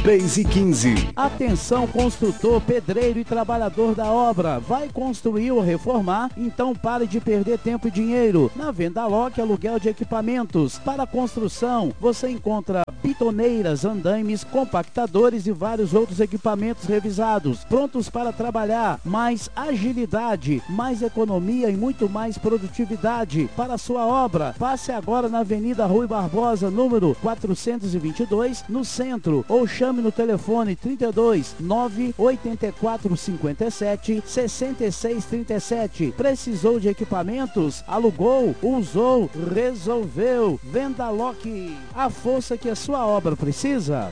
315. Atenção, construtor, pedreiro e trabalhador da obra. Vai construir ou reformar? Então pare de perder tempo e dinheiro. Na Vendaloc, aluguel de equipamentos. Para construção, você encontra bitoneiras, andaimes, compactadores e vários outros equipamentos revisados, prontos para trabalhar. Mais agilidade, mais economia e muito mais produtividade para a sua obra. Passe agora na Avenida Rui Barbosa, número 422, no centro, ou chame no telefone 32 984 57 66 37. Precisou de equipamentos? Alugou, usou, resolveu. Vendaloc, a força que a sua obra precisa.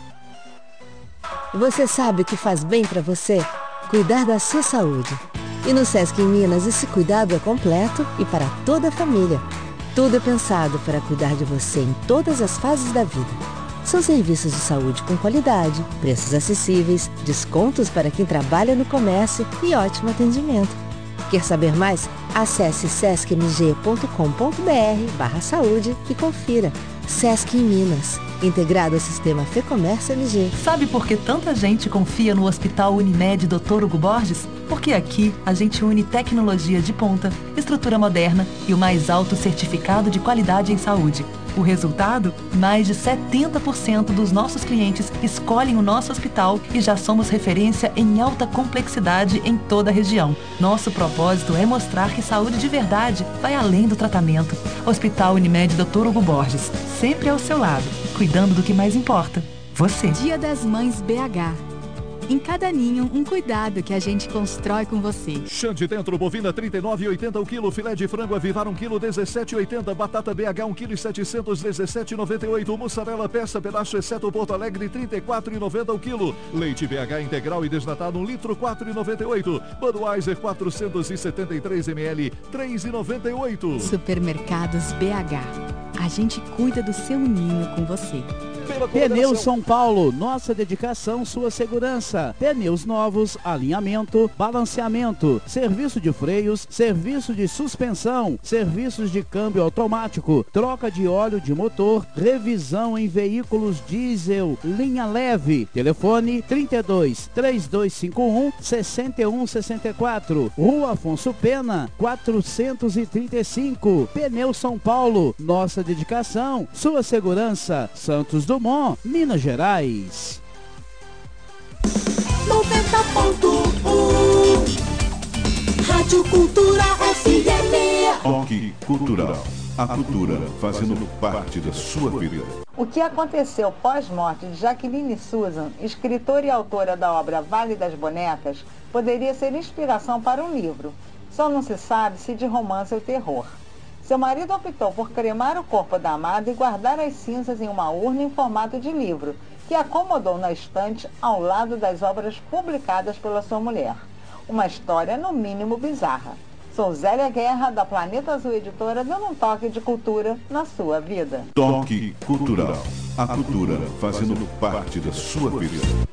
Você sabe o que faz bem para você? Cuidar da sua saúde. E no Sesc em Minas esse cuidado é completo e para toda a família. Tudo é pensado para cuidar de você em todas as fases da vida. São serviços de saúde com qualidade, preços acessíveis, descontos para quem trabalha no comércio e ótimo atendimento. Quer saber mais? Acesse sescmg.com.br/saúde e confira. Sesc em Minas, integrado ao sistema Fecomércio MG. Sabe por que tanta gente confia no Hospital Unimed Dr. Hugo Borges? Porque aqui a gente une tecnologia de ponta, estrutura moderna e o mais alto certificado de qualidade em saúde. O resultado? Mais de 70% dos nossos clientes escolhem o nosso hospital e já somos referência em alta complexidade em toda a região. Nosso propósito é mostrar que saúde de verdade vai além do tratamento. Hospital Unimed Dr. Hugo Borges, sempre ao seu lado, cuidando do que mais importa, você. Dia das Mães BH. Em cada ninho, um cuidado que a gente constrói com você. Xande dentro, bovina 39,80 o quilo, filé de frango avivar 1 quilo 17,80, batata BH 1 quilo 717,98, mussarela peça pedaço exceto Porto Alegre 34,90 o quilo, leite BH integral e desnatado 1 litro 4,98, Budweiser 473 ml 3,98. Supermercados BH. A gente cuida do seu ninho com você. Pneus São Paulo, nossa dedicação, sua segurança. Pneus novos, alinhamento, balanceamento, serviço de freios, serviço de suspensão, serviços de câmbio automático, troca de óleo de motor, revisão em veículos diesel, linha leve. Telefone 32 3251 6164. Rua Afonso Pena, 435. Pneus São Paulo, nossa dedicação, sua segurança. Santos Dumont, Minas Gerais. 90.1 Rádio Cultura FM. Toque Cultural. A cultura fazendo parte da sua vida. O que aconteceu pós-morte de Jaqueline Susan, escritora e autora da obra Vale das Bonecas, poderia ser inspiração para um livro. Só não se sabe se de romance ou terror. Seu marido optou por cremar o corpo da amada e guardar as cinzas em uma urna em formato de livro, que acomodou na estante ao lado das obras publicadas pela sua mulher. Uma história, no mínimo, bizarra. Sou Zélia Guerra, da Planeta Azul Editora, dando um toque de cultura na sua vida. Toque Cultural. A cultura fazendo parte da sua vida.